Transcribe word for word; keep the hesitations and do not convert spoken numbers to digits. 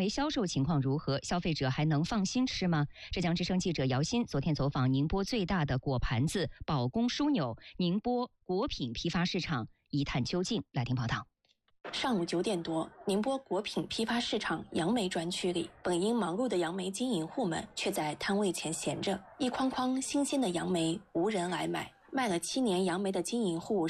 梅销售情况如何？消费者还能放心吃吗？浙江之声记者姚鑫昨天走访宁波最大的果盘子宝公枢纽宁波果品批发市场，一探究竟。来听报道。 上午九点多，宁波果品批发市场杨梅专区里，本应忙碌的杨梅经营户们却在摊位前闲着，一筐筐新鲜的杨梅无人来买。卖了七年杨梅的经营户